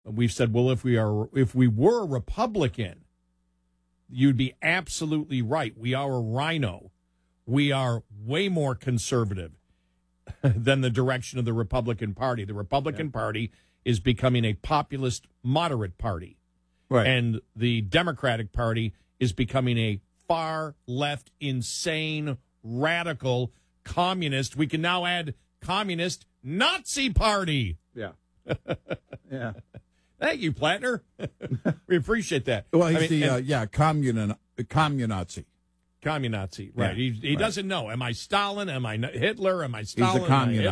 we've said, well, if we were a Republican, you'd be absolutely right. We are a rhino. We are way more conservative than the direction of the Republican Party. The Republican Party is becoming a populist, moderate party. Right. And the Democratic Party is becoming a far left, insane, radical, communist. We can now add communist Nazi party. Yeah. Yeah. Thank you, Plattner. We appreciate that. Well, he's communazi. Communazi, right. Yeah, he doesn't know. Am I Stalin? Am I Hitler? Am I Stalin? He's a communazi.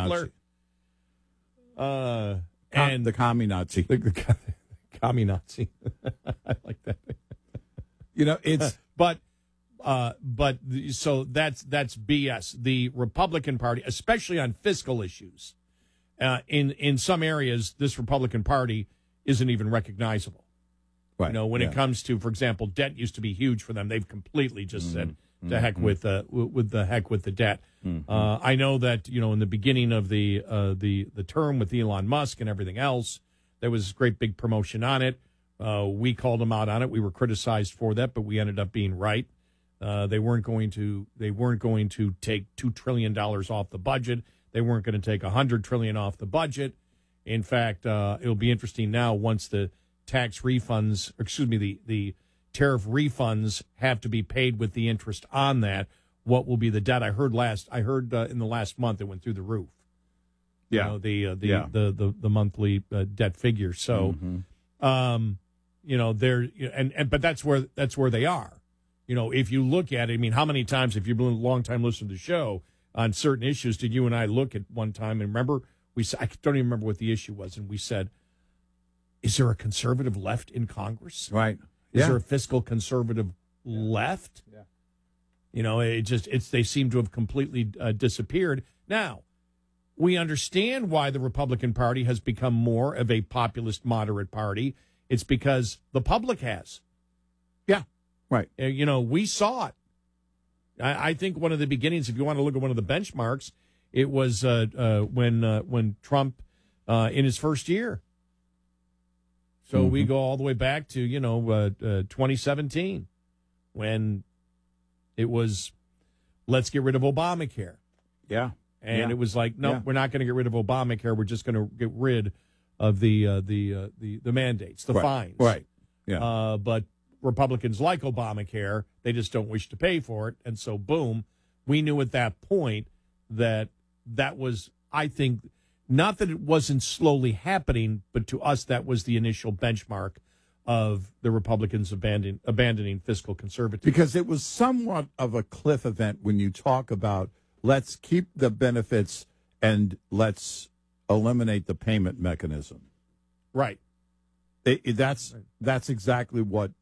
And the communazi. The communazi. I like that. It's so that's BS. The Republican Party, especially on fiscal issues, in some areas, this Republican Party isn't even recognizable. Right. When it comes to, for example, debt used to be huge for them. They've completely just said, "To heck with the debt." I know that in the beginning of the term with Elon Musk and everything else, there was great big promotion on it. We called them out on it. We were criticized for that, but we ended up being right. They weren't going to take $2 trillion off the budget. They weren't going to take $100 trillion off the budget. In fact, it'll be interesting now once the tax refunds, the tariff refunds have to be paid with the interest on that. What will be the debt? I heard in the last month it went through the roof. Yeah. The monthly debt figure. So, but that's where they are. If you look at it, I mean, how many times, if you've been a long time listener to the show on certain issues, did you and I look at one time and remember I don't even remember what the issue was, and we said, is there a conservative left in Congress? Right. Is there a fiscal conservative left? Yeah. They seem to have completely disappeared. Now, we understand why the Republican Party has become more of a populist, moderate party. It's because the public has. Yeah. Right. We saw it. I think one of the beginnings, if you want to look at one of the benchmarks, it was when Trump in his first year. So we go all the way back to 2017 when it was let's get rid of Obamacare. Yeah. And it was like, no, we're not going to get rid of Obamacare. We're just going to get rid of the mandates, the fines. Right. Yeah. But Republicans like Obamacare. They just don't wish to pay for it. And so, boom, we knew at that point that was, I think, not that it wasn't slowly happening, but to us that was the initial benchmark of the Republicans abandoning fiscal conservatism. Because it was somewhat of a cliff event when you talk about let's keep the benefits and let's eliminate the payment mechanism. Right. That's exactly what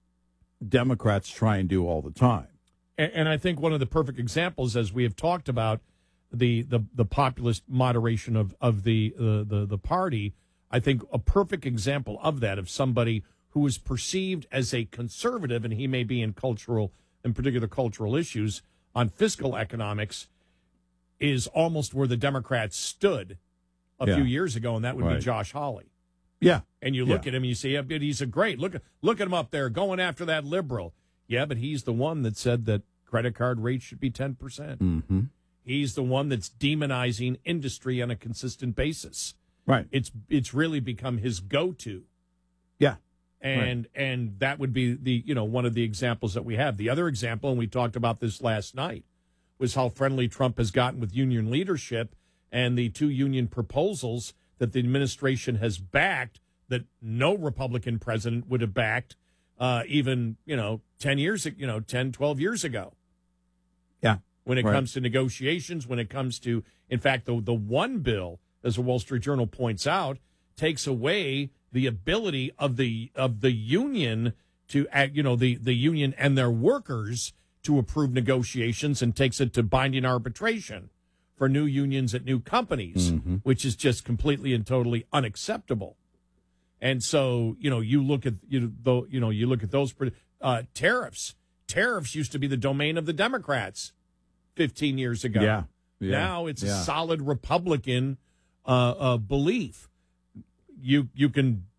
Democrats try and do all the time. And I think one of the perfect examples, as we have talked about, the populist moderation of the party, I think a perfect example of that, of somebody who is perceived as a conservative, and he may be in particular cultural issues on fiscal economics, is almost where the Democrats stood a few years ago, and that would be Josh Hawley. Yeah. And you look at him and you say, yeah, but he's a great, look at him up there going after that liberal. Yeah, but he's the one that said that credit card rates should be 10%. Mm-hmm. He's the one that's demonizing industry on a consistent basis. Right. It's really become his go-to. Yeah. And that would be one of the examples that we have. The other example, and we talked about this last night, was how friendly Trump has gotten with union leadership and the two union proposals that the administration has backed that no Republican president would have backed even 12 years ago. Yeah. When it comes to negotiations, when it comes to, in fact, the one bill, as the Wall Street Journal points out, takes away the ability of the union to the union and their workers to approve negotiations, and takes it to binding arbitration for new unions at new companies, which is just completely and totally unacceptable. And so, you look at those tariffs. Tariffs used to be the domain of the Democrats 15 years ago. Yeah. Now it's a solid Republican belief. You can